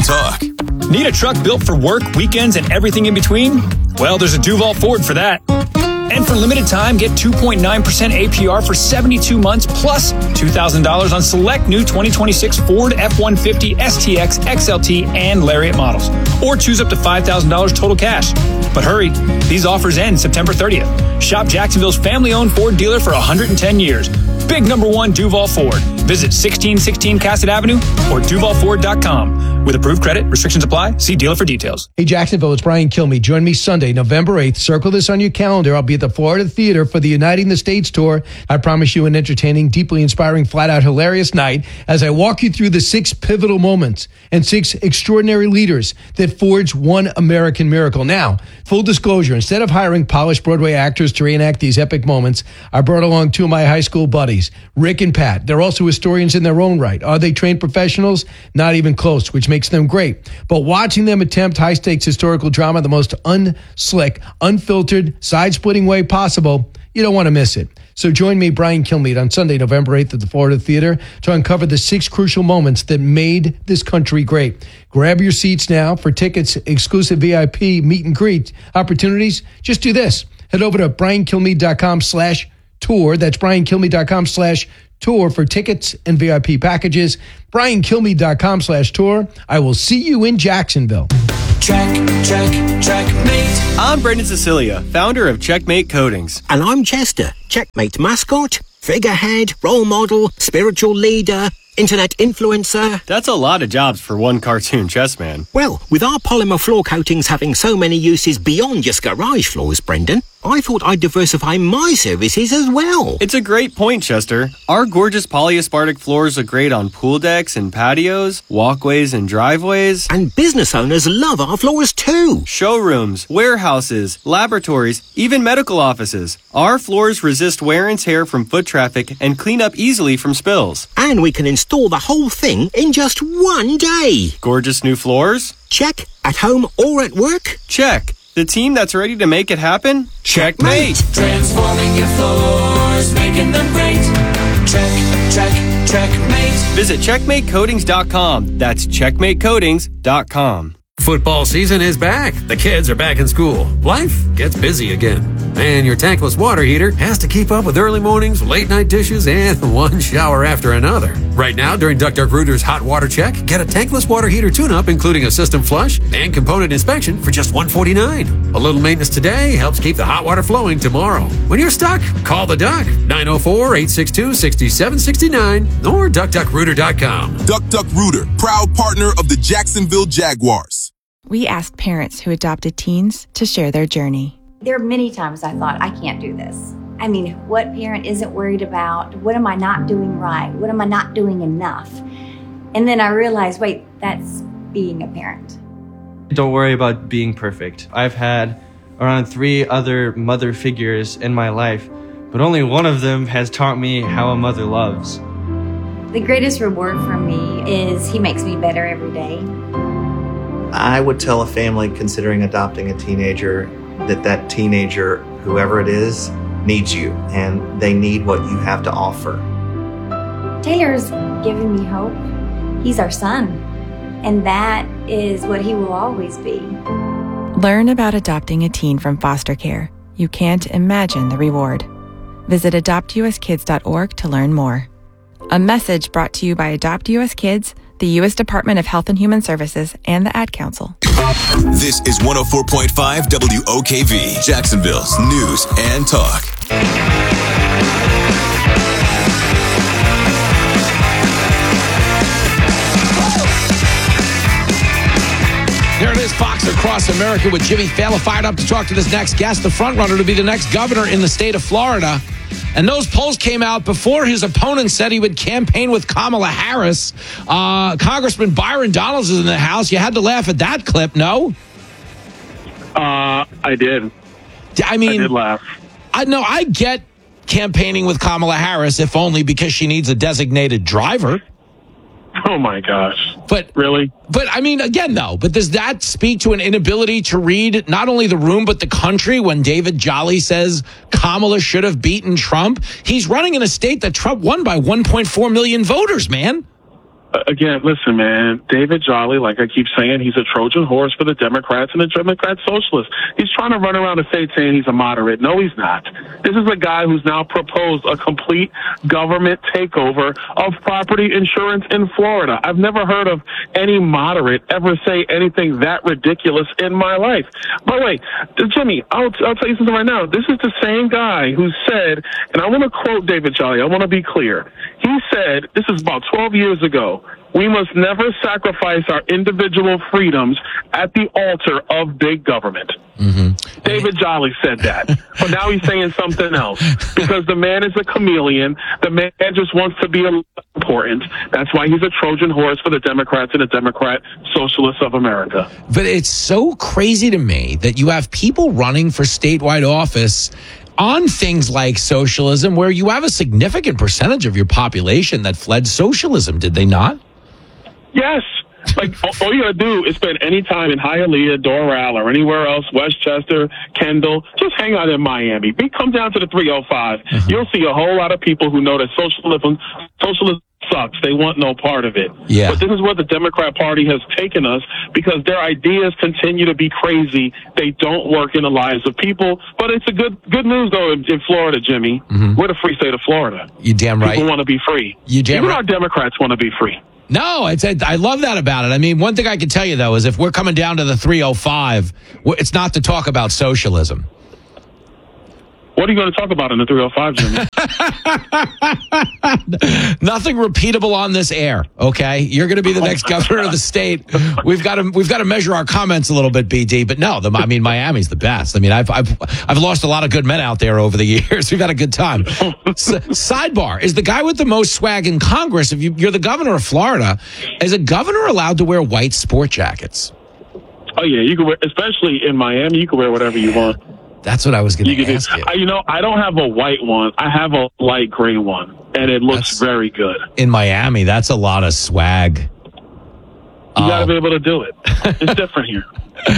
Talk. Need a truck built for work, weekends, and everything in between? Well, there's a Duval Ford for that. And for limited time, get 2.9% APR for 72 months plus $2,000 on select new 2026 Ford F-150, STX, XLT, and Lariat models. Or choose up to $5,000 total cash. But hurry, these offers end September 30th. Shop Jacksonville's family-owned Ford dealer for 110 years. Big number one Duval Ford. Visit 1616 Cassett Avenue or DuvalFord.com. With approved credit, restrictions apply. See dealer for details. Hey, Jacksonville, it's Brian Kilmeade. Join me Sunday, November 8th. Circle this on your calendar. I'll be at the Florida Theater for the Uniting the States tour. I promise you an entertaining, deeply inspiring, flat-out hilarious night as I walk you through the 6 pivotal moments and 6 extraordinary leaders that forged one American miracle. Now, full disclosure, instead of hiring polished Broadway actors to reenact these epic moments, I brought along 2 of my high school buddies, Rick and Pat. They're also historians in their own right. Are they trained professionals? Not even close, which makes them great. But watching them attempt high-stakes historical drama the most unslick, unfiltered, side-splitting way possible, you don't want to miss it. So join me, Brian Kilmeade, on Sunday, November 8th at the Florida Theater to uncover the 6 crucial moments that made this country great. Grab your seats now for tickets, exclusive VIP meet and greet opportunities. Just do this. Head over to briankilmeade.com/tour. That's briankilmeade.com/tour for tickets and VIP packages. briankilmeade.com/tour. I will see you in Jacksonville. Checkmate. I'm Brendan Cecilia, founder of Checkmate Coatings. And I'm Chester, Checkmate mascot, figurehead, role model, spiritual leader, internet influencer. That's a lot of jobs for one cartoon chess man. Well, with our polymer floor coatings having so many uses beyond just garage floors, Brendan, I thought I'd diversify my services as well. It's a great point, Chester. Our gorgeous polyaspartic floors are great on pool decks and patios, walkways and driveways. And business owners love our floors too. Showrooms, warehouses, laboratories, even medical offices. Our floors resist wear and tear from foot traffic and clean up easily from spills. And we can install the whole thing in just one day. Gorgeous new floors? Check. At home or at work? Check. The team that's ready to make it happen? Checkmate! Transforming your floors, making them great. Checkmate. Visit checkmatecoatings.com. That's checkmatecoatings.com. Football season is back. The kids are back in school. Life gets busy again. And your tankless water heater has to keep up with early mornings, late night dishes, and one shower after another. Right now, during Duck Rooter's Hot Water Check, get a tankless water heater tune-up, including a system flush and component inspection for just $149. A little maintenance today helps keep the hot water flowing tomorrow. When you're stuck, call the Duck, 904-862-6769 or duckduckrooter.com. Duck Rooter, proud partner of the Jacksonville Jaguars. We asked parents who adopted teens to share their journey. There are many times I thought, I can't do this. I mean, what parent isn't worried about? What am I not doing right? What am I not doing enough? And then I realized, wait, that's being a parent. Don't worry about being perfect. I've had around 3 other mother figures in my life, but only one of them has taught me how a mother loves. The greatest reward for me is he makes me better every day. I would tell a family considering adopting a teenager that teenager, whoever it is, needs you, and they need what you have to offer. Taylor's given me hope. He's our son, and that is what he will always be. Learn about adopting a teen from foster care. You can't imagine the reward. Visit adoptuskids.org to learn more. A message brought to you by Adopt US Kids, the U.S. Department of Health and Human Services, and the Ad Council. This is 104.5 WOKV, Jacksonville's news and talk. There it is, Fox Across America with Jimmy Fallon fired up to talk to this next guest, the frontrunner to be the next governor in the state of Florida. And those polls came out before his opponent said he would campaign with Kamala Harris. Congressman Byron Donalds is in the House. You had to laugh at that clip, no? I did. I mean, I did laugh. I get campaigning with Kamala Harris, if only because she needs a designated driver. Oh, my gosh. But really? But, I mean, again, though, but does that speak to an inability to read not only the room but the country when David Jolly says Kamala should have beaten Trump? He's running in a state that Trump won by 1.4 million voters, man. Again, listen, man. David Jolly, like I keep saying, he's a Trojan horse for the Democrats and the Democrat socialists. He's trying to run around the state saying he's a moderate. No, he's not. This is a guy who's now proposed a complete government takeover of property insurance in Florida. I've never heard of any moderate ever say anything that ridiculous in my life. By the way, Jimmy, I'll tell you something right now. This is the same guy who said, and I want to quote David Jolly. I want to be clear. He said, this is about 12 years ago, we must never sacrifice our individual freedoms at the altar of big government. Mm-hmm. David Jolly said that. But now he's saying something else. Because the man is a chameleon. The man just wants to be important. That's why he's a Trojan horse for the Democrats and the Democrat Socialists of America. But it's so crazy to me that you have people running for statewide office on things like socialism, where you have a significant percentage of your population that fled socialism, did they not? Yes. Like, all you got to do is spend any time in Hialeah, Doral, or anywhere else, Westchester, Kendall. Just hang out in Miami. Come down to the 305. Mm-hmm. You'll see a whole lot of people who know that socialism sucks. They want no part of it. Yeah. But this is where the Democrat Party has taken us, because their ideas continue to be crazy. They don't work in the lives of people. But it's a good news, though, in Florida, Jimmy. Mm-hmm. We're the free state of Florida. You damn right. People want to be free. You damn Even right. our Democrats want to be free. No, I love that about it. I mean, one thing I can tell you, though, is if we're coming down to the 305, it's not to talk about socialism. What are you going to talk about in the 305, Jimmy? Nothing repeatable on this air, okay? You're going to be the next governor of the state. We've got to measure our comments a little bit, BD. But no, Miami's the best. I mean, I've lost a lot of good men out there over the years. We've had a good time. Sidebar: is the guy with the most swag in Congress? If you're the governor of Florida, is a governor allowed to wear white sport jackets? Oh yeah, you can wear, especially in Miami. You can wear whatever you want. That's what I was going to ask you. I don't have a white one. I have a light gray one, and it looks very good. In Miami, that's a lot of swag. You got to be able to do it. It's different here.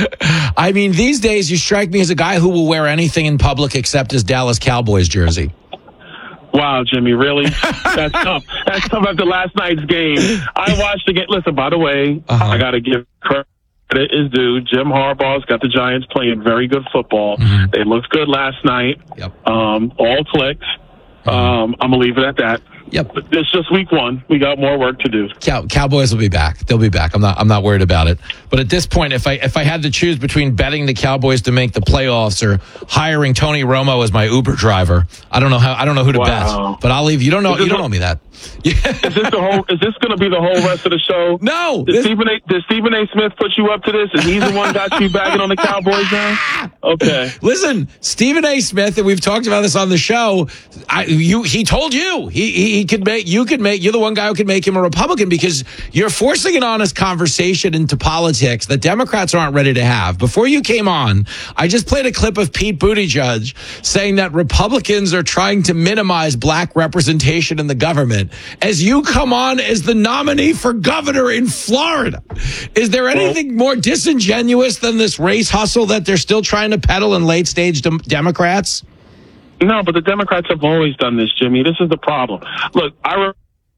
I mean, these days, you strike me as a guy who will wear anything in public except his Dallas Cowboys jersey. Wow, Jimmy, really? That's tough. That's tough after last night's game. I watched the game. Listen, by the way, I got to give credit is due. Jim Harbaugh's got the Giants playing very good football. Mm-hmm. They looked good last night. Yep. All clicked. I'm going to leave it at that. Yep. It's just week one. We got more work to do. Cowboys will be back. They'll be back. I'm not worried about it. But at this point, if I had to choose between betting the Cowboys to make the playoffs or hiring Tony Romo as my Uber driver, I don't know who to bet. But I'll leave. You don't know me that. Is this going to be the whole rest of the show? No. Did Stephen A. Smith put you up to this? Is he the one got you bagging on the Cowboys now? Okay. Listen, Stephen A. Smith, and we've talked about this on the show. He told you you're the one guy who could make him a Republican, because you're forcing an honest conversation into politics that Democrats aren't ready to have. Before you came on, I just played a clip of Pete Buttigieg saying that Republicans are trying to minimize black representation in the government as you come on as the nominee for governor in Florida. Is there anything more disingenuous than this race hustle that they're still trying to peddle in late stage Democrats? No, but the Democrats have always done this, Jimmy. This is the problem. Look, I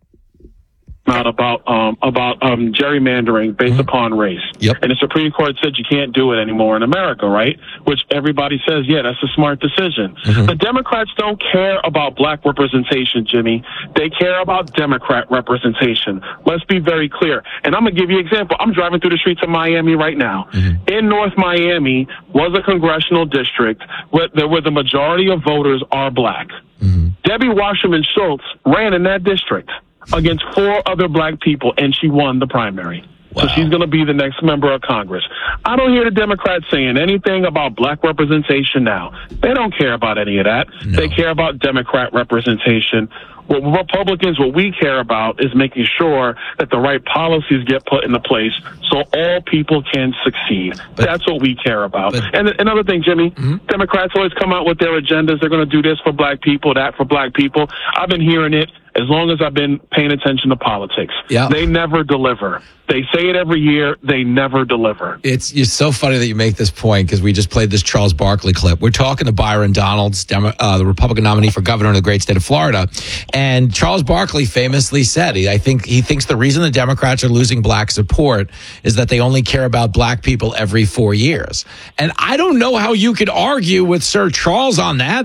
out about gerrymandering based upon race. Yep. And the Supreme Court said you can't do it anymore in America, right? Which everybody says, yeah, that's a smart decision. Mm-hmm. The Democrats don't care about black representation, Jimmy. They care about Democrat representation. Let's be very clear. And I'm going to give you an example. I'm driving through the streets of Miami right now. Mm-hmm. In North Miami was a congressional district where the majority of voters are black. Mm-hmm. Debbie Wasserman Schultz ran in that district against 4 other black people, and she won the primary. Wow. So she's going to be the next member of Congress. I don't hear the Democrats saying anything about black representation now. They don't care about any of that. No. They care about Democrat representation. What Republicans, what we care about is making sure that the right policies get put into place so all people can succeed. That's what we care about. And another thing, Jimmy, Democrats always come out with their agendas. They're going to do this for black people, that for black people. I've been hearing it as long as I've been paying attention to politics. Yeah. They never deliver. They say it every year. They never deliver. It's so funny that you make this point because we just played this Charles Barkley clip. We're talking to Byron Donalds, the Republican nominee for governor of the great state of Florida. And Charles Barkley famously said, he thinks the reason the Democrats are losing black support is that they only care about black people every 4 years. And I don't know how you could argue with Sir Charles on that.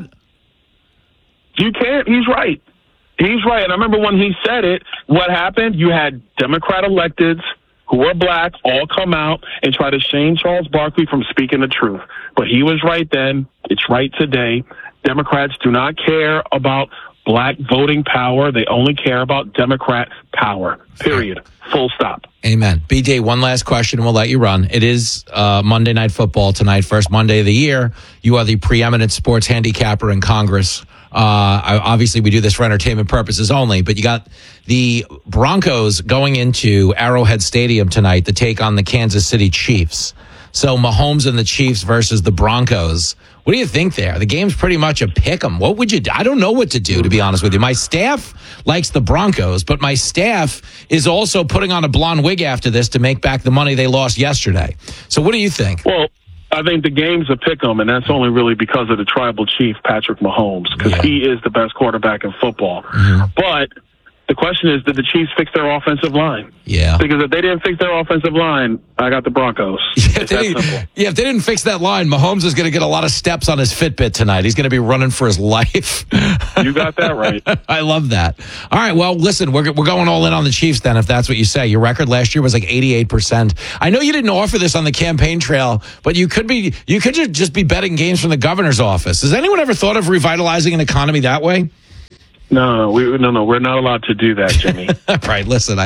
You can't. He's right. He's right. And I remember when he said it, what happened? You had Democrat electeds who were black all come out and try to shame Charles Barkley from speaking the truth. But he was right then. It's right today. Democrats do not care about black voting power. They only care about Democrat power. Period. Full stop. Amen. B.J., one last question and we'll let you run. It is Monday Night Football tonight, first Monday of the year. You are the preeminent sports handicapper in Congress. Obviously, we do this for entertainment purposes only, but you got the Broncos going into Arrowhead Stadium tonight to take on the Kansas City Chiefs. So Mahomes and the Chiefs versus the Broncos. What do you think there? The game's pretty much a pick'em. What would you do? I don't know what to do, to be honest with you. My staff likes the Broncos, but my staff is also putting on a blonde wig after this to make back the money they lost yesterday. So what do you think? Well, I think the game's a pick'em, and that's only really because of the tribal chief, Patrick Mahomes, because he is the best quarterback in football. Mm-hmm. But the question is, did the Chiefs fix their offensive line? Yeah. Because if they didn't fix their offensive line, I got the Broncos. If they didn't fix that line, Mahomes is going to get a lot of steps on his Fitbit tonight. He's going to be running for his life. You got that right. I love that. All right, well, listen, we're going all in on the Chiefs then, if that's what you say. Your record last year was like 88%. I know you didn't offer this on the campaign trail, but you could just be betting games from the governor's office. Has anyone ever thought of revitalizing an economy that way? No, we're not allowed to do that, Jimmy. Right, listen,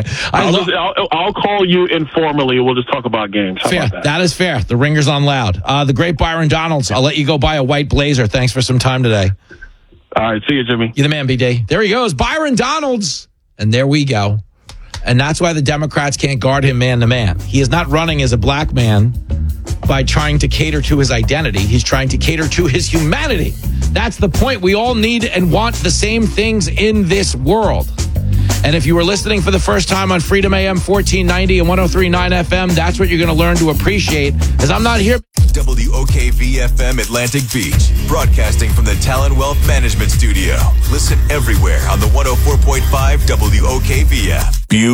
I'll call you informally. We'll just talk about games. How fair. about that? That is fair. The ringer's on loud. The great Byron Donalds. I'll let you go buy a white blazer. Thanks for some time today. All right, see you, Jimmy. You're the man, B.D. There he goes, Byron Donalds. And there we go. And that's why the Democrats can't guard him man to man. He is not running as a black man by trying to cater to his identity. He's trying to cater to his humanity. That's the point. We all need and want the same things in this world. And if you were listening for the first time on Freedom AM 1490 and 103.9 FM, that's what you're going to learn to appreciate, as I'm not here. WOKV-FM Atlantic Beach, broadcasting from the Talon Wealth Management Studio. Listen everywhere on the 104.5 WOKV app.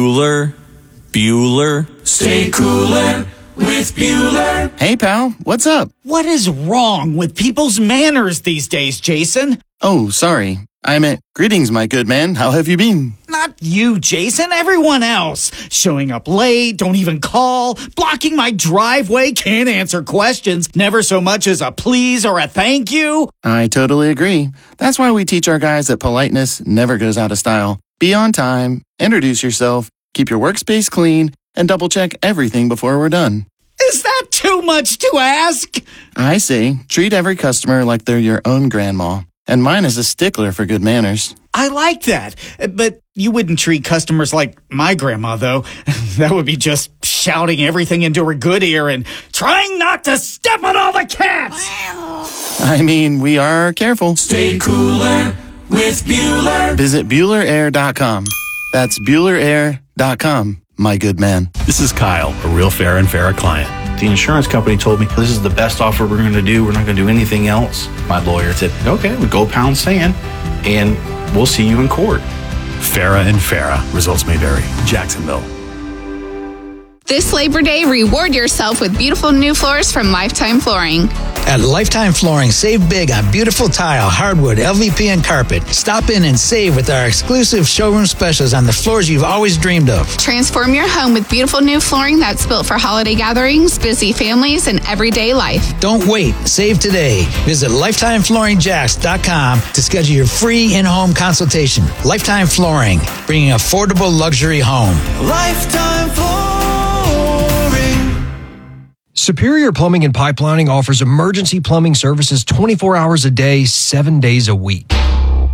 Bueller. Stay cooler with Bueller. Hey, pal, what's up? What is wrong with people's manners these days, Jason? Oh, sorry. I meant, greetings, my good man. How have you been? Not you, Jason. Everyone else. Showing up late, don't even call, blocking my driveway, can't answer questions, never so much as a please or a thank you. I totally agree. That's why we teach our guys that politeness never goes out of style. Be on time, introduce yourself, keep your workspace clean, and double-check everything before we're done. Is that too much to ask? I say, treat every customer like they're your own grandma. And mine is a stickler for good manners. I like that. But you wouldn't treat customers like my grandma, though. That would be just shouting everything into her good ear and trying not to step on all the cats. I mean, we are careful. Stay cooler with Bueller. Visit BuellerAir.com. That's BuellerAir.com, my good man. This is Kyle, a real fair and Farrah client. The insurance company told me this is the best offer we're going to do. We're not going to do anything else. My lawyer said, okay, we go pound sand and we'll see you in court. Farrah and Farrah. Results may vary. Jacksonville. This Labor Day, reward yourself with beautiful new floors from Lifetime Flooring. At Lifetime Flooring, save big on beautiful tile, hardwood, LVP, and carpet. Stop in and save with our exclusive showroom specials on the floors you've always dreamed of. Transform your home with beautiful new flooring that's built for holiday gatherings, busy families, and everyday life. Don't wait. Save today. Visit LifetimeFlooringJacks.com to schedule your free in-home consultation. Lifetime Flooring, bringing affordable luxury home. Lifetime Flooring. Superior Plumbing and Pipelining offers emergency plumbing services 24 hours a day, 7 days a week.